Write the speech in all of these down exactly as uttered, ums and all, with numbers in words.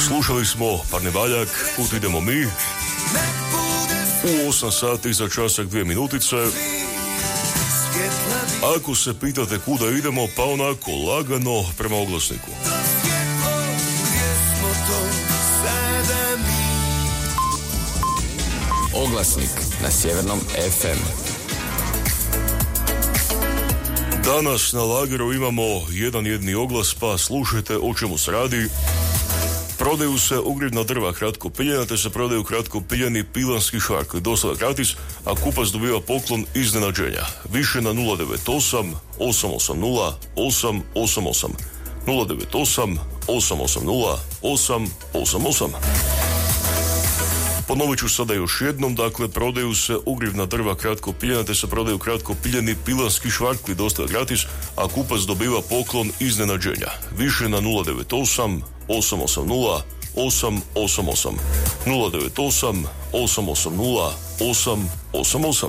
Slušali smo Parnevaljak, Kud idemo mi, u osam sati za časak dvije minutice. Ako se pitate kuda idemo, pa onako lagano prema oglasniku. Oglasnik na Sjevernom ef em. Danas na lageru imamo jedan jedni oglas, pa slušajte o čemu se radi. Prodaju se ogrjevna drva kratko piljena, te se prodaju kratko piljeni pilanski šark. Dosta gratis, a kupac dobiva poklon iznenađenja. Više na nula devet osam osam osam nula osam osam osam. nula devet osam osam osam nula osam osam osam. Ponovit ću sada još jednom, dakle, prodaju se ogrjevna drva kratko piljena, te se prodaju kratko piljeni pilanski švarkli, dosta gratis, a kupac dobiva poklon iznenađenja. Više na nula devet osam osam osam nula osam osam osam. nula devet osam osam osam nula osam osam osam.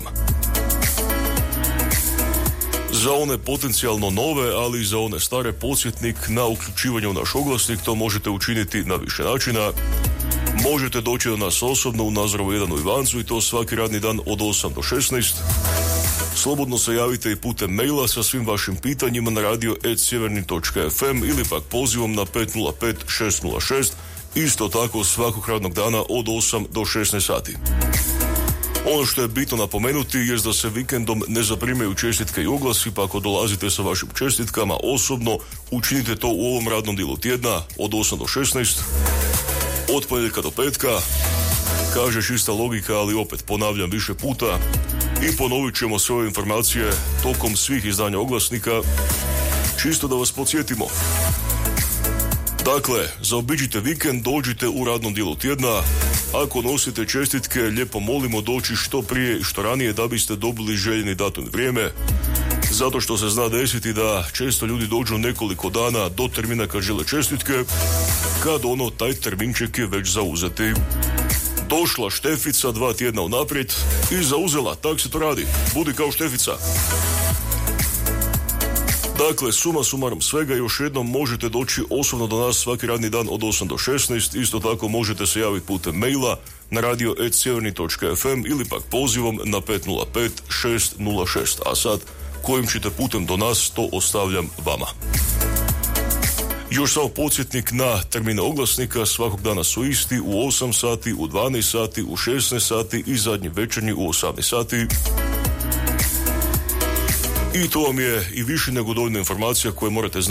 Za one potencijalno nove, ali i za one stare, podsjetnik na uključivanje u naš oglasnik. To možete učiniti na više načina. Možete doći do nas osobno u Nazorovu jedan u Ivancu, i to svaki radni dan od osam do šesnaest. Slobodno se javite i putem maila sa svim vašim pitanjima na radio at sjeverni točka ef em ili pak pozivom na pet nula pet šest nula šest. Isto tako svakog radnog dana od osam do šesnaest sati. Ono što je bitno napomenuti je da se vikendom ne zaprimaju čestitke i oglasi, pa ako dolazite sa vašim čestitkama osobno, učinite to u ovom radnom dijelu tjedna od osam do šesnaest. Od ponedjeljka do petka, kaže čista logika, ali opet ponavljam više puta i ponovit ćemo sve ove informacije tokom svih izdanja oglasnika, čisto da vas podsjetimo. Dakle, zaobiđite vikend, dođite u radnom dijelu tjedna. Ako nosite čestitke, lijepo molimo doći što prije i što ranije da biste dobili željeni datum i vrijeme. Zato što se zna desiti da često ljudi dođu nekoliko dana do termina kad žele čestitke, kad ono, taj terminček je već zauzeti. Došla Štefica dva tjedna unaprijed i zauzela, tak se to radi. Budi kao Štefica. Dakle, suma sumarom svega, još jednom možete doći osobno do nas svaki radni dan od osam do šesnaest. Isto tako možete se javiti putem maila na radio at sjeverni točka ef em ili pak pozivom na pet nula pet šest nula šest. A sad, kojim ćete putem do nas, to ostavljam vama. Još samo podsjetnik na termine oglasnika, svakog dana su isti, u osam sati, u dvanaest sati, u šesnaest sati i zadnji večernji u osamnaest sati. I to vam je i više nego dovoljna informacija koje morate znati